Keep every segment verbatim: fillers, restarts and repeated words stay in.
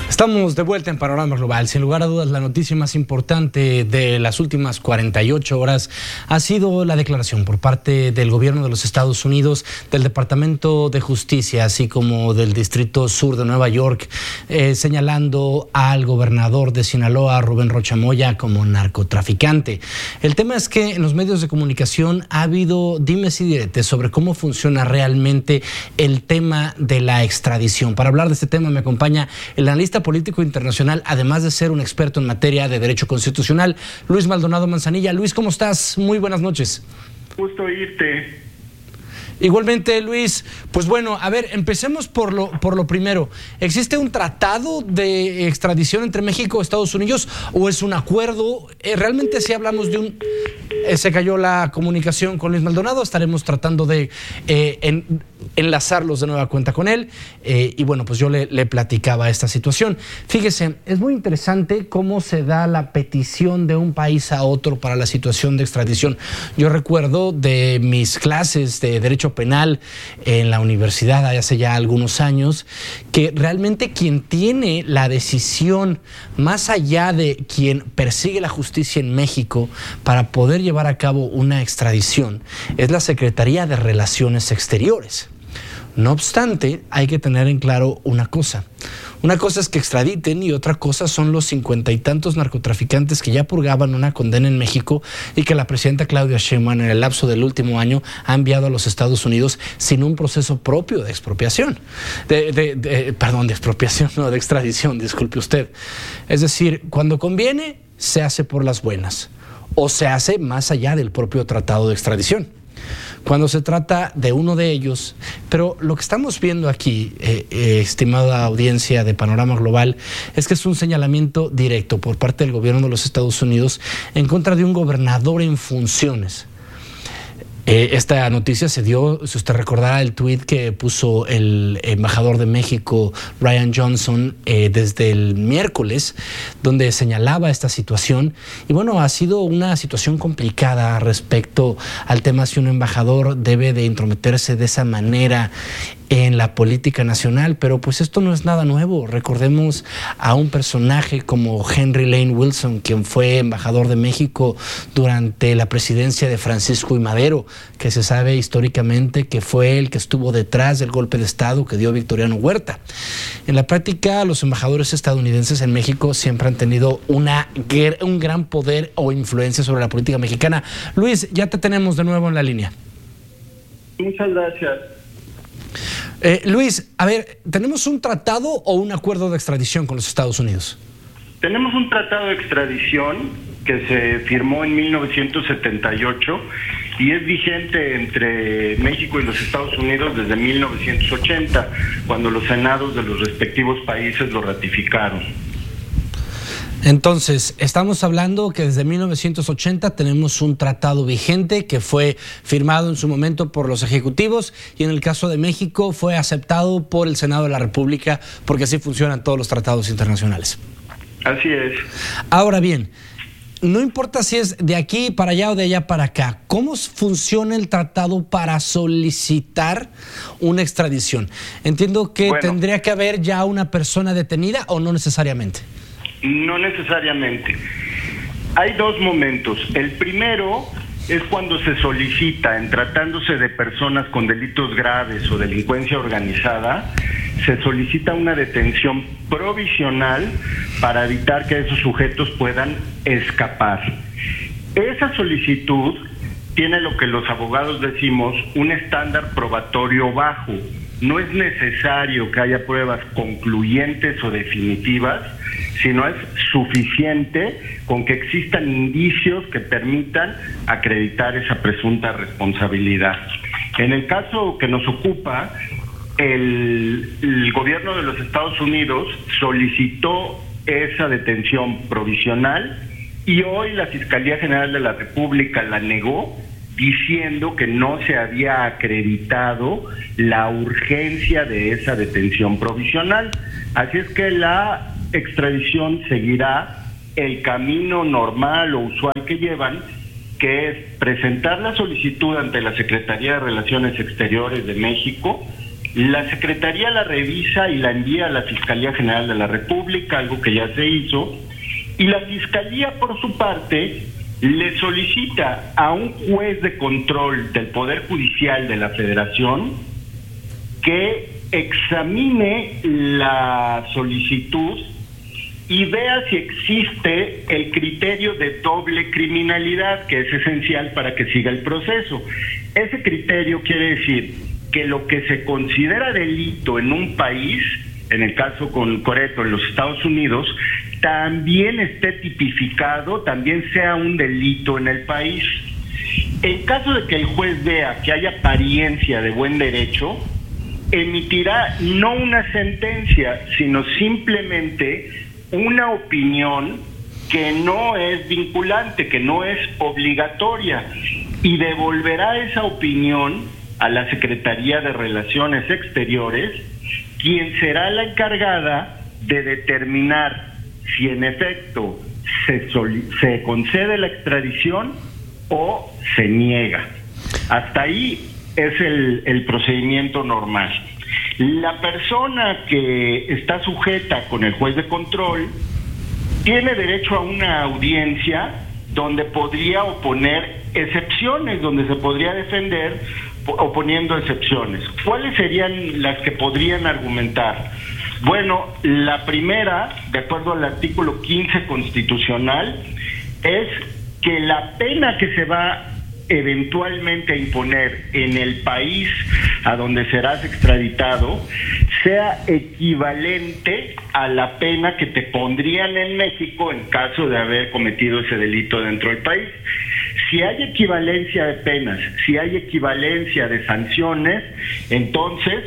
Estamos de vuelta en Panorama Global. Sin lugar a dudas, la noticia más importante de las últimas cuarenta y ocho horas ha sido la declaración por parte del gobierno de los Estados Unidos, del Departamento de Justicia, así como del Distrito Sur de Nueva York, eh, señalando al gobernador de Sinaloa, Rubén Rocha Moya, como narcotraficante. El tema es que en los medios de comunicación ha habido dimes y diretes sobre cómo funciona realmente el tema de la extradición. Para hablar de este tema me acompaña el analista político internacional, además de ser un experto en materia de derecho constitucional, Luis Maldonado Manzanilla. Luis, ¿cómo estás? Muy buenas noches. Gusto irte. Igualmente, Luis. Pues bueno, a ver, empecemos por lo, por lo primero. ¿Existe un tratado de extradición entre México y Estados Unidos o es un acuerdo? Eh, realmente si hablamos de un... Eh, se cayó la comunicación con Luis Maldonado, estaremos tratando de eh, en, enlazarlos de nueva cuenta con él. Eh, y bueno, pues yo le, le platicaba esta situación. Fíjese, es muy interesante cómo se da la petición de un país a otro para la situación de extradición. Yo recuerdo de mis clases de Derecho Penal en la universidad hace ya algunos años, que realmente quien tiene la decisión, más allá de quien persigue la justicia en México para poder llevar a cabo una extradición, es la Secretaría de Relaciones Exteriores. No obstante, hay que tener en claro una cosa. Una cosa es que extraditen y otra cosa son los cincuenta y tantos narcotraficantes que ya purgaban una condena en México y que la presidenta Claudia Sheinbaum en el lapso del último año ha enviado a los Estados Unidos sin un proceso propio de expropiación. De, de, de, perdón, de expropiación, no, de extradición, disculpe usted. Es decir, cuando conviene, se hace por las buenas o se hace más allá del propio tratado de extradición. Cuando se trata de uno de ellos, pero lo que estamos viendo aquí, eh, eh, estimada audiencia de Panorama Global, es que es un señalamiento directo por parte del gobierno de los Estados Unidos en contra de un gobernador en funciones. Eh, esta noticia se dio, si usted recordará, el tuit que puso el embajador de México, Ryan Johnson, eh, desde el miércoles, donde señalaba esta situación. Y bueno, ha sido una situación complicada respecto al tema si un embajador debe de intrometerse de esa manera en la política nacional, pero pues esto no es nada nuevo. Recordemos a un personaje como Henry Lane Wilson, quien fue embajador de México durante la presidencia de Francisco I. Madero, que se sabe históricamente que fue el que estuvo detrás del golpe de Estado que dio Victoriano Huerta. En la práctica, los embajadores estadounidenses en México siempre han tenido una, un gran poder o influencia sobre la política mexicana. Luis, ya te tenemos de nuevo en la línea. Muchas gracias. Eh, Luis, a ver, ¿tenemos un tratado o un acuerdo de extradición con los Estados Unidos? Tenemos un tratado de extradición que se firmó en mil novecientos setenta y ocho y es vigente entre México y los Estados Unidos desde mil novecientos ochenta, cuando los senados de los respectivos países lo ratificaron. Entonces, estamos hablando que desde mil novecientos ochenta tenemos un tratado vigente que fue firmado en su momento por los ejecutivos y en el caso de México fue aceptado por el Senado de la República, porque así funcionan todos los tratados internacionales. Así es. Ahora bien, no importa si es de aquí para allá o de allá para acá, ¿cómo funciona el tratado para solicitar una extradición? Entiendo que bueno, tendría que haber ya una persona detenida o no necesariamente. No necesariamente. Hay dos momentos. El primero es cuando se solicita, en tratándose de personas con delitos graves o delincuencia organizada, se solicita una detención provisional para evitar que esos sujetos puedan escapar. Esa solicitud tiene lo que los abogados decimos un estándar probatorio bajo. No es necesario que haya pruebas concluyentes o definitivas, sino es suficiente con que existan indicios que permitan acreditar esa presunta responsabilidad. En el caso que nos ocupa, el, el gobierno de los Estados Unidos solicitó esa detención provisional y hoy la Fiscalía General de la República la negó, diciendo que no se había acreditado la urgencia de esa detención provisional. Así es que la extradición seguirá el camino normal o usual que llevan, que es presentar la solicitud ante la Secretaría de Relaciones Exteriores de México, La Secretaría la revisa y la envía a la Fiscalía General de la República, algo que ya se hizo, y la Fiscalía, por su parte, le solicita a un juez de control del Poder Judicial de la Federación que examine la solicitud y vea si existe el criterio de doble criminalidad, que es esencial para que siga el proceso. Ese criterio quiere decir que lo que se considera delito en un país, en el caso concreto en los Estados Unidos, también esté tipificado, también sea un delito en el país. En caso de que el juez vea que hay apariencia de buen derecho, emitirá no una sentencia, sino simplemente una opinión que no es vinculante, que no es obligatoria, y devolverá esa opinión a la Secretaría de Relaciones Exteriores, quien será la encargada de determinar si en efecto se, se concede la extradición o se niega. Hasta ahí es el, el procedimiento normal. La persona que está sujeta con el juez de control tiene derecho a una audiencia donde podría oponer excepciones, donde se podría defender oponiendo excepciones. ¿Cuáles serían las que podrían argumentar? Bueno, la primera, de acuerdo al artículo quince constitucional, es que la pena que se va eventualmente a imponer en el país a donde serás extraditado sea equivalente a la pena que te pondrían en México en caso de haber cometido ese delito dentro del país. Si hay equivalencia de penas, si hay equivalencia de sanciones, entonces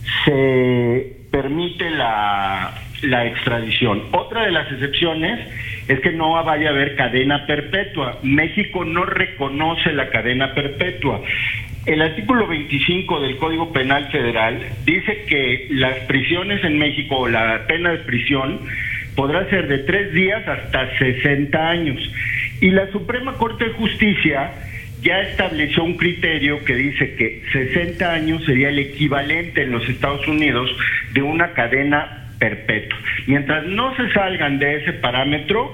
se permite la, la extradición. Otra de las excepciones es que no vaya a haber cadena perpetua. México no reconoce la cadena perpetua. El artículo veinticinco del Código Penal Federal dice que las prisiones en México, o la pena de prisión, podrá ser de tres días hasta sesenta años. Y la Suprema Corte de Justicia ya estableció un criterio que dice que sesenta años sería el equivalente en los Estados Unidos de una cadena perpetua. Mientras no se salgan de ese parámetro,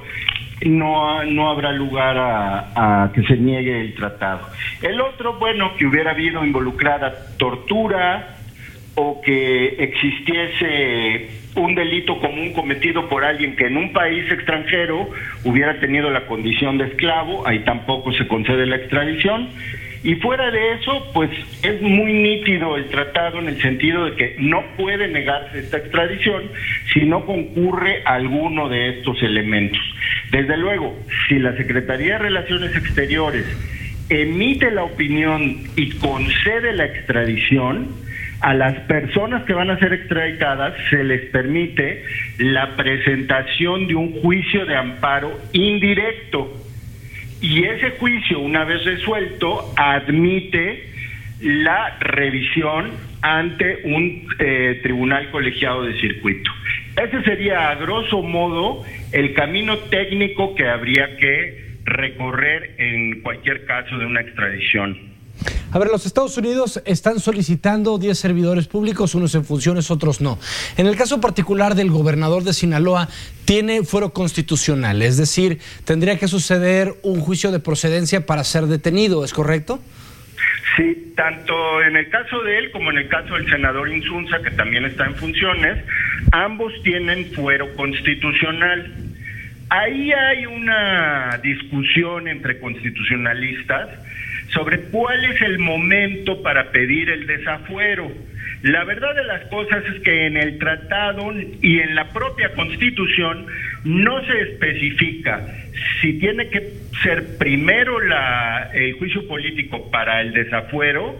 no, no habrá lugar a, a que se niegue el tratado. El otro, bueno, que hubiera habido involucrada tortura o que existiese un delito común cometido por alguien que en un país extranjero hubiera tenido la condición de esclavo, ahí tampoco se concede la extradición. Y fuera de eso, pues es muy nítido el tratado en el sentido de que no puede negarse esta extradición si no concurre alguno de estos elementos. Desde luego, si la Secretaría de Relaciones Exteriores emite la opinión y concede la extradición, a las personas que van a ser extraditadas se les permite la presentación de un juicio de amparo indirecto. Y ese juicio, una vez resuelto, admite la revisión ante un eh, tribunal colegiado de circuito. Ese sería, a grosso modo, el camino técnico que habría que recorrer en cualquier caso de una extradición. A ver, los Estados Unidos están solicitando diez servidores públicos, unos en funciones, otros no. En el caso particular del gobernador de Sinaloa, tiene fuero constitucional, es decir, tendría que suceder un juicio de procedencia para ser detenido, ¿es correcto? Sí, tanto en el caso de él como en el caso del senador Insunza, que también está en funciones, ambos tienen fuero constitucional. Ahí hay una discusión entre constitucionalistas sobre cuál es el momento para pedir el desafuero. La verdad de las cosas es que en el tratado y en la propia Constitución no se especifica si tiene que ser primero la, el juicio político para el desafuero,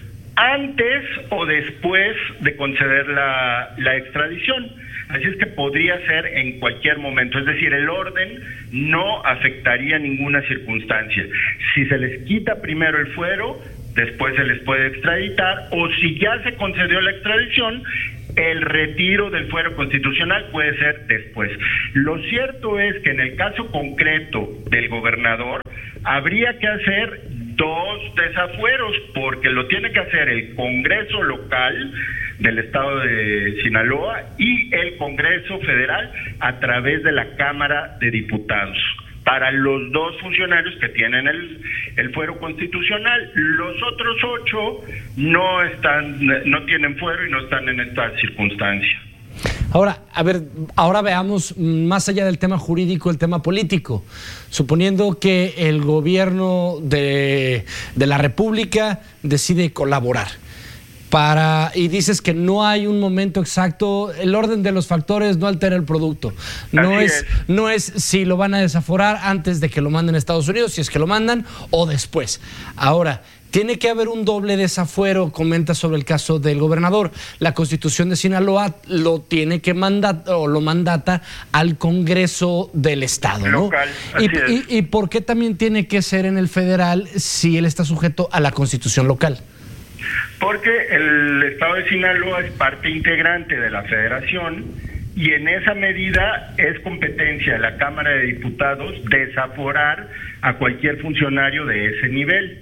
antes o después de conceder la, la extradición. Así es que podría ser en cualquier momento, es decir, el orden no afectaría ninguna circunstancia. Si se les quita primero el fuero, después se les puede extraditar, o si ya se concedió la extradición, el retiro del fuero constitucional puede ser después. Lo cierto es que en el caso concreto del gobernador, habría que hacer dos desafueros, porque lo tiene que hacer el Congreso local del estado de Sinaloa y el Congreso Federal a través de la Cámara de Diputados. Para los dos funcionarios que tienen el, el fuero constitucional, los otros ocho no están, no tienen fuero y no están en esta circunstancia. Ahora, a ver, ahora veamos más allá del tema jurídico, el tema político. Suponiendo que el gobierno de, de la República decide colaborar. Para, y dices que no hay un momento exacto, el orden de los factores no altera el producto. No es, es, no es si lo van a desaforar antes de que lo manden a Estados Unidos, si es que lo mandan, o después. Ahora, tiene que haber un doble desafuero, comenta sobre el caso del gobernador. La Constitución de Sinaloa lo tiene que mandar, o lo mandata al Congreso del Estado, ¿no? Local, y, y, y ¿por qué también tiene que ser en el federal si él está sujeto a la Constitución local? Porque el estado de Sinaloa es parte integrante de la federación y en esa medida es competencia de la Cámara de Diputados desaforar a cualquier funcionario de ese nivel.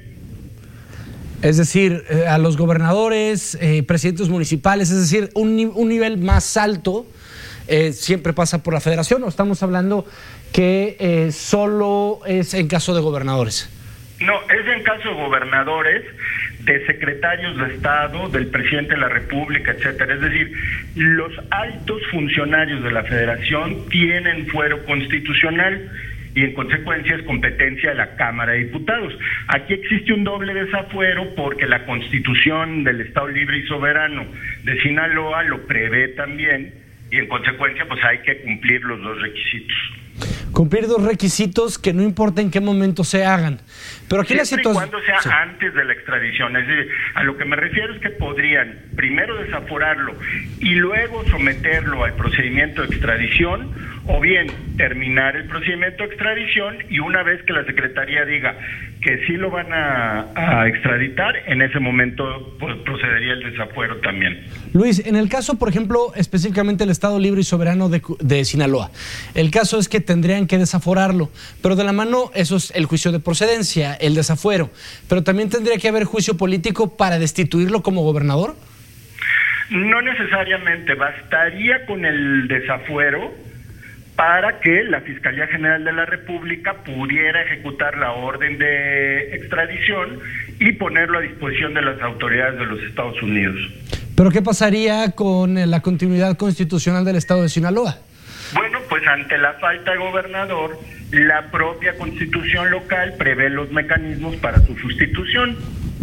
Es decir, eh, a los gobernadores, eh, presidentes municipales, es decir, un, un nivel más alto eh, siempre pasa por la federación, ¿o estamos hablando que eh, solo es en caso de gobernadores? No, es en caso de gobernadores, de secretarios de Estado, del presidente de la República, etcétera. Es decir, los altos funcionarios de la Federación tienen fuero constitucional y en consecuencia es competencia de la Cámara de Diputados. Aquí existe un doble desafuero porque la Constitución del Estado Libre y Soberano de Sinaloa lo prevé también y en consecuencia pues hay que cumplir los dos requisitos. Cumplir dos requisitos que no importa en qué momento se hagan. Pero aquí siempre la situación, y cuando sea sí. antes de la extradición. Es decir, a lo que me refiero es que podrían primero desaforarlo y luego someterlo al procedimiento de extradición, o bien terminar el procedimiento de extradición y una vez que la Secretaría diga que sí lo van a, a extraditar, en ese momento pues, procedería el desafuero también. Luis, en el caso, por ejemplo, específicamente el Estado Libre y Soberano de, de Sinaloa, el caso es que tendrían que desaforarlo, pero de la mano, eso es el juicio de procedencia, el desafuero, pero también tendría que haber juicio político para destituirlo como gobernador. No necesariamente, bastaría con el desafuero para que la Fiscalía General de la República pudiera ejecutar la orden de extradición y ponerlo a disposición de las autoridades de los Estados Unidos. ¿Pero qué pasaría con la continuidad constitucional del Estado de Sinaloa? Bueno, pues ante la falta de gobernador, la propia Constitución local prevé los mecanismos para su sustitución.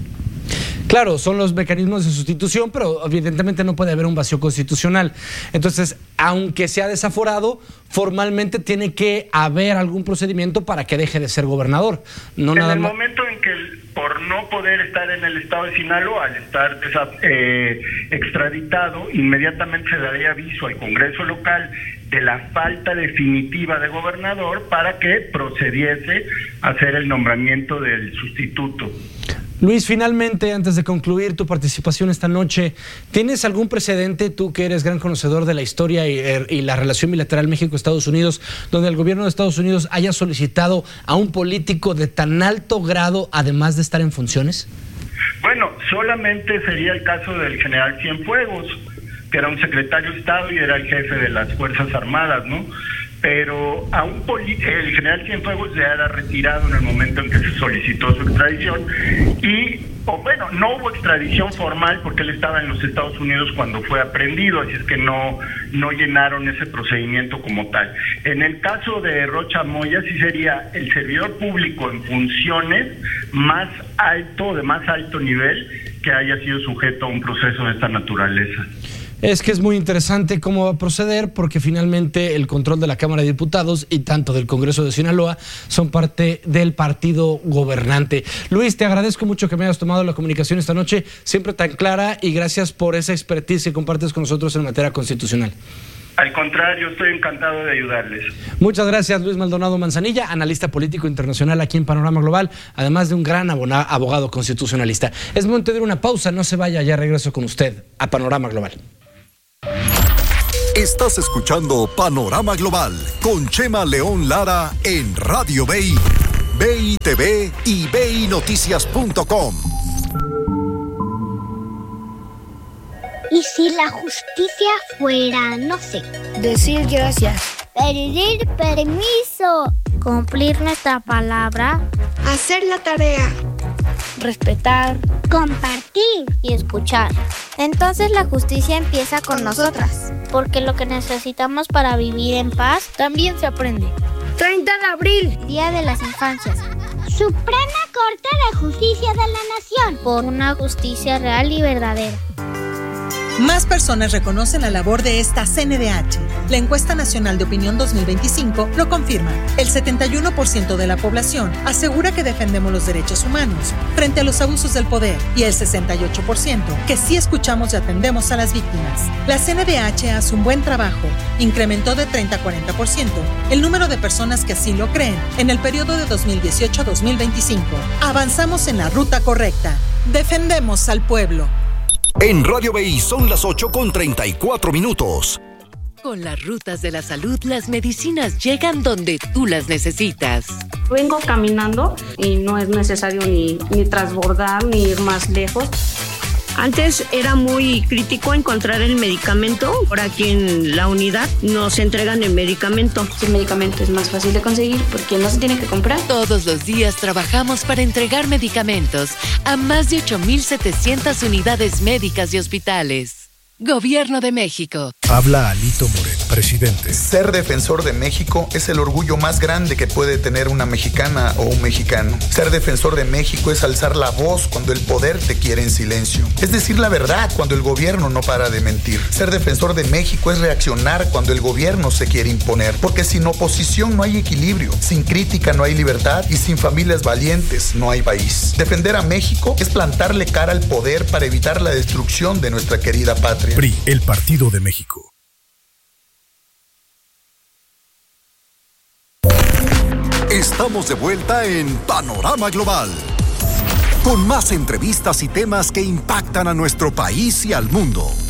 Claro, son los mecanismos de sustitución, pero evidentemente no puede haber un vacío constitucional. Entonces, aunque sea desaforado, formalmente tiene que haber algún procedimiento para que deje de ser gobernador. No en nada el más... momento en que, por no poder estar en el estado de Sinaloa, al estar eh, extraditado, inmediatamente se daría aviso al Congreso local de la falta definitiva de gobernador para que procediese a hacer el nombramiento del sustituto. Luis, finalmente, antes de concluir tu participación esta noche, ¿tienes algún precedente, tú que eres gran conocedor de la historia y, y la relación bilateral México-Estados Unidos, donde el gobierno de Estados Unidos haya solicitado a un político de tan alto grado, además de estar en funciones? Bueno, solamente sería el caso del general Cienfuegos, que era un secretario de Estado y era el jefe de las Fuerzas Armadas, ¿no? Pero a un el general Cienfuegos ya era retirado en el momento en que se solicitó su extradición y, o bueno, no hubo extradición formal porque él estaba en los Estados Unidos cuando fue aprehendido, así es que no, no llenaron ese procedimiento como tal. En el caso de Rocha Moya sí sería el servidor público en funciones más alto, de más alto nivel, que haya sido sujeto a un proceso de esta naturaleza. Es que es muy interesante cómo va a proceder porque finalmente el control de la Cámara de Diputados y tanto del Congreso de Sinaloa son parte del partido gobernante. Luis, te agradezco mucho que me hayas tomado la comunicación esta noche, siempre tan clara, y gracias por esa expertise que compartes con nosotros en materia constitucional. Al contrario, estoy encantado de ayudarles. Muchas gracias, Luis Maldonado Manzanilla, analista político internacional aquí en Panorama Global, además de un gran abogado constitucionalista. Es momento de una pausa, no se vaya, ya regreso con usted a Panorama Global. Estás escuchando Panorama Global con Chema León Lara en Radio B I, B I T V y B I Noticias punto com. ¿Y si la justicia fuera, no sé? Decir gracias. Pedir permiso. Cumplir nuestra palabra. Hacer la tarea. Respetar. Compartir. Y escuchar. Entonces la justicia empieza con nosotras. Porque lo que necesitamos para vivir en paz también se aprende. treinta de abril. Día de las Infancias. Suprema Corte de Justicia de la Nación. Por una justicia real y verdadera. Más personas reconocen la labor de esta C N D H. La encuesta nacional de opinión dos mil veinticinco lo confirma. El setenta y uno por ciento de la población asegura que defendemos los derechos humanos frente a los abusos del poder y el sesenta y ocho por ciento que sí escuchamos y atendemos a las víctimas. La C N D H hace un buen trabajo. Incrementó de treinta a cuarenta por ciento el número de personas que así lo creen en el periodo de dos mil dieciocho a dos mil veinticinco. Avanzamos en la ruta correcta. Defendemos al pueblo. En Radio B I son las ocho con treinta y cuatro minutos. Con las rutas de la salud, las medicinas llegan donde tú las necesitas. Vengo caminando y no es necesario ni, ni transbordar ni ir más lejos. Antes era muy crítico encontrar el medicamento. Ahora aquí en la unidad nos entregan el medicamento. El medicamento es más fácil de conseguir porque no se tiene que comprar. Todos los días trabajamos para entregar medicamentos a más de ocho mil setecientas unidades médicas y hospitales. Gobierno de México. Habla Alito Moreno, presidente. Ser defensor de México es el orgullo más grande que puede tener una mexicana o un mexicano. Ser defensor de México es alzar la voz cuando el poder te quiere en silencio. Es decir la verdad cuando el gobierno no para de mentir. Ser defensor de México es reaccionar cuando el gobierno se quiere imponer. Porque sin oposición no hay equilibrio, sin crítica no hay libertad y sin familias valientes no hay país. Defender a México es plantarle cara al poder para evitar la destrucción de nuestra querida patria. P R I, el Partido de México. Estamos de vuelta en Panorama Global, con más entrevistas y temas que impactan a nuestro país y al mundo.